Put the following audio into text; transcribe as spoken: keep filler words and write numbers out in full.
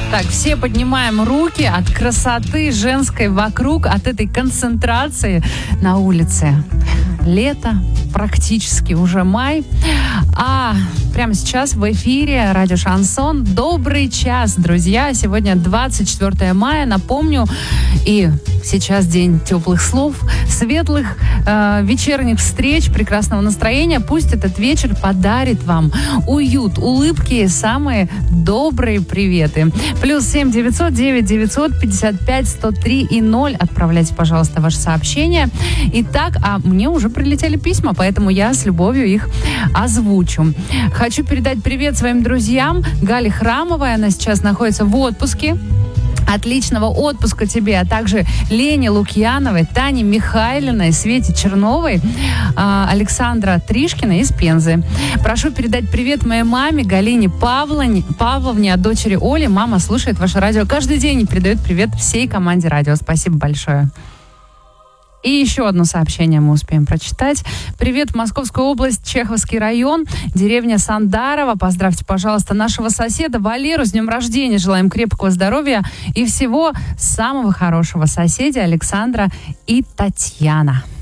Так, все поднимаем руки от красоты женской вокруг, от этой концентрации на улице. Лето, практически уже май. А прямо сейчас в эфире радио Шансон. Добрый час, друзья. Сегодня двадцать четвёртое мая, напомню. И сейчас день теплых слов, светлых э, вечерних встреч, прекрасного настроения. Пусть этот вечер подарит вам уют, улыбки, самые добрые приветы. Плюс семь девятьсот девять девятьсот пятьдесят пять сто три и ноль. Отправляйте, пожалуйста, ваши сообщения. Итак, а мне уже прилетели письма, поэтому я с любовью их озвучу. Хочу передать привет своим друзьям. Гале Храмовой, она сейчас находится в отпуске. Отличного отпуска тебе, а также Лене Лукьяновой, Тане Михайлиной, Свете Черновой, Александра Тришкина из Пензы. Прошу передать привет моей маме Галине Павловне, Павловне от дочери Оли. Мама слушает ваше радио каждый день и передает привет всей команде радио. Спасибо большое. И еще одно сообщение мы успеем прочитать. Привет, Московская область, Чеховский район, деревня Сандарова. Поздравьте, пожалуйста, нашего соседа Валеру с днем рождения. Желаем крепкого здоровья и всего самого хорошего. Соседи Александра и Татьяна.